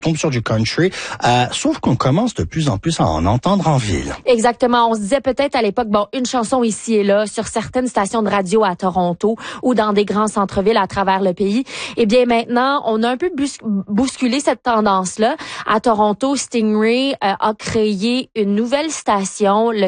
tombe sur du country, sauf qu'on commence de plus en plus à en entendre en ville. Exactement. On se disait peut-être à l'époque, bon, une chanson ici et là sur certaines stations de radio à Toronto ou dans des grands centres-villes à travers le pays. Eh bien, maintenant, on a un peu bousculé cette tendance-là. À Toronto, Stingray a créé une nouvelle station, le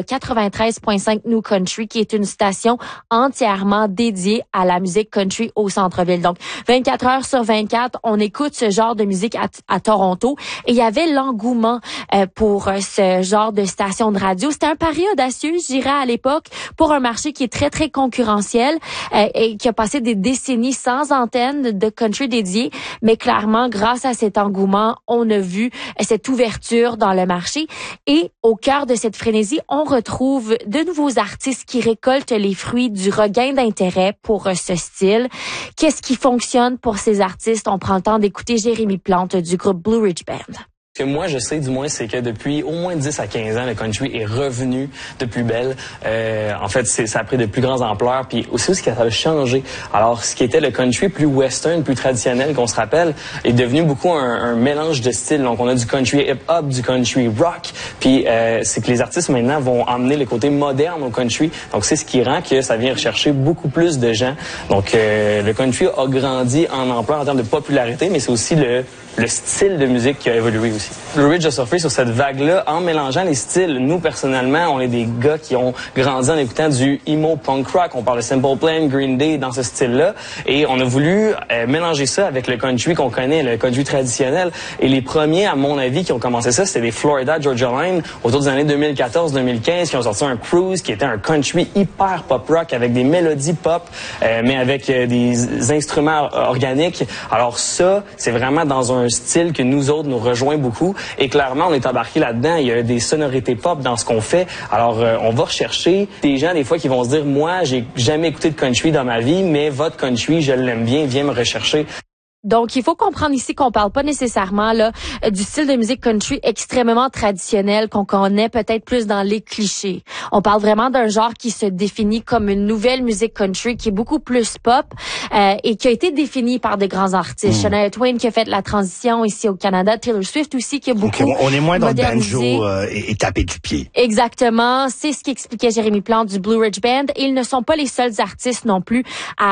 93.5 New Country, qui est une station entièrement dédiée à la musique country au centre-ville. Donc, 24 heures sur 24, on écoute ce genre de musique à Toronto. Et il y avait l'engouement pour ce genre de station de radio. C'était un pari audacieux, je dirais, à l'époque, pour un marché qui est très, très concurrentiel et qui a passé des décennies sans antenne de country dédiée. Mais clairement, grâce à cet engouement, on a vu cette ouverture dans le marché. Et au cœur de cette frénésie, on retrouve de nouveaux artistes qui récoltent les fruits du regain d'intérêt pour ce style. Qu'est-ce qui fonctionne pour ces artistes? On prend le temps d'écouter Jérémy Plante du groupe Blue Ridge Band. Ce que moi, je sais, du moins, c'est que depuis au moins 10 à 15 ans, le country est revenu de plus belle. En fait, ça a pris de plus grandes ampleurs, puis aussi que ça a changé. Alors, ce qui était le country plus western, plus traditionnel, qu'on se rappelle, est devenu beaucoup un mélange de styles. Donc, on a du country hip-hop, du country rock, puis c'est que les artistes, maintenant, vont emmener le côté moderne au country. Donc, c'est ce qui rend que ça vient rechercher beaucoup plus de gens. Donc, le country a grandi en ampleur en termes de popularité, mais c'est aussi le style de musique qui a évolué aussi. Blue Ridge a surfé sur cette vague-là en mélangeant les styles. Nous, personnellement, on est des gars qui ont grandi en écoutant du emo punk rock. On parle de Simple Plan, Green Day, dans ce style-là. Et on a voulu mélanger ça avec le country qu'on connaît, le country traditionnel. Et les premiers, à mon avis, qui ont commencé ça, c'était les Florida Georgia Line, autour des années 2014-2015, qui ont sorti un Cruise, qui était un country hyper pop rock, avec des mélodies pop, mais avec des instruments organiques. Alors ça, c'est vraiment dans un style que nous autres nous rejoint beaucoup et clairement on est embarqué là-dedans. Il y a des sonorités pop dans ce qu'on fait. Alors on va rechercher des gens des fois qui vont se dire moi j'ai jamais écouté de country dans ma vie mais votre country je l'aime bien, viens me rechercher. Donc, il faut comprendre ici qu'on parle pas nécessairement là du style de musique country extrêmement traditionnel qu'on connaît peut-être plus dans les clichés. On parle vraiment d'un genre qui se définit comme une nouvelle musique country qui est beaucoup plus pop et qui a été définie par des grands artistes. Shania Twain qui a fait la transition ici au Canada, Taylor Swift aussi qui a beaucoup on est moins dans le modernisé. banjo et taper du pied. Exactement, c'est ce qu'expliquait Jérémy Plante du Blue Ridge Band. Et ils ne sont pas les seuls artistes non plus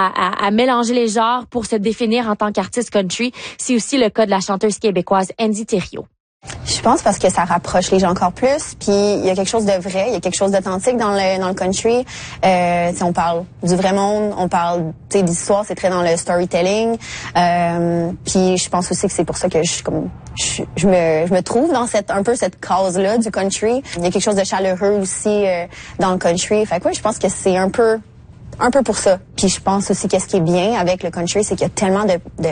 à mélanger les genres pour se définir en tant qu'artiste country. C'est aussi le cas de la chanteuse québécoise Andy Thériault. Je pense parce que ça rapproche les gens encore plus, puis il y a quelque chose de vrai, il y a quelque chose d'authentique dans le country. On parle du vrai monde, on parle d'histoire, c'est très dans le storytelling. Puis je pense aussi que c'est pour ça que je me trouve dans cette case-là du country. Il y a quelque chose de chaleureux aussi dans le country. Fait que ouais, je pense que c'est un peu pour ça. Puis je pense aussi que ce qui est bien avec le country, c'est qu'il y a tellement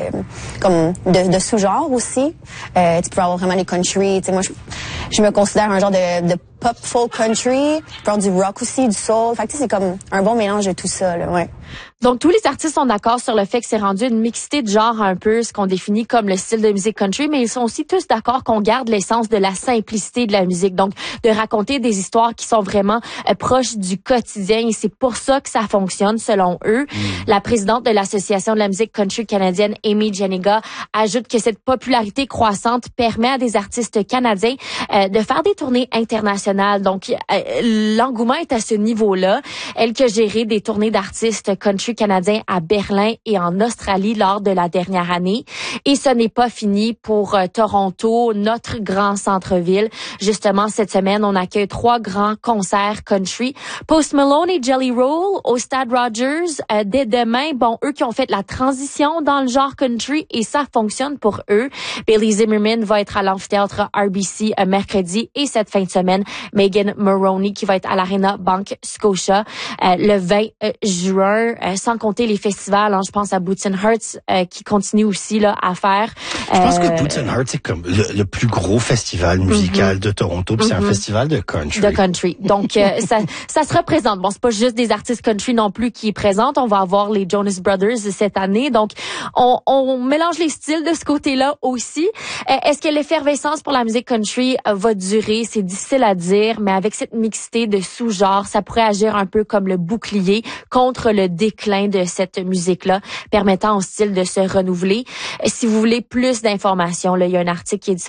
de sous-genres aussi. Tu peux avoir vraiment les country. Tu sais, moi, je me considère un genre de pop folk country. Tu peux avoir du rock aussi, du soul. Fait que tu sais, c'est comme un bon mélange de tout ça, là, ouais. Donc, tous les artistes sont d'accord sur le fait que c'est rendu une mixité de genre un peu, ce qu'on définit comme le style de musique country, mais ils sont aussi tous d'accord qu'on garde l'essence de la simplicité de la musique. Donc, de raconter des histoires qui sont vraiment proches du quotidien et c'est pour ça que ça fonctionne, selon eux. La présidente de l'Association de la musique country canadienne, Amy Jeniga, ajoute que cette popularité croissante permet à des artistes canadiens de faire des tournées internationales. Donc, l'engouement est à ce niveau-là. Elle qui a géré des tournées d'artistes country canadien à Berlin et en Australie lors de la dernière année. Et ce n'est pas fini pour Toronto, notre grand centre-ville. Justement, cette semaine, on accueille 3 grands concerts country. Post Malone et Jelly Roll au Stade Rogers dès demain. Bon, eux qui ont fait la transition dans le genre country et ça fonctionne pour eux. Billy Zimmerman va être à l'amphithéâtre RBC mercredi et cette fin de semaine, Megan Moroney qui va être à l'Arena Bank Scotia le 20 juin. Sans compter les festivals, je pense à Boots and Hearts qui continue aussi là à faire. Je pense que Boots and Hearts c'est comme le plus gros festival musical de Toronto, puis c'est un festival de country. De country. Donc ça se représente. Bon, c'est pas juste des artistes country non plus qui y présentent. On va avoir les Jonas Brothers cette année. Donc on mélange les styles de ce côté-là aussi. Est-ce que l'effervescence pour la musique country va durer? C'est difficile à dire, mais avec cette mixité de sous-genres, ça pourrait agir un peu comme le bouclier contre le déclin déclin de cette musique-là, permettant au style de se renouveler. Si vous voulez plus d'informations, là, il y a un article qui est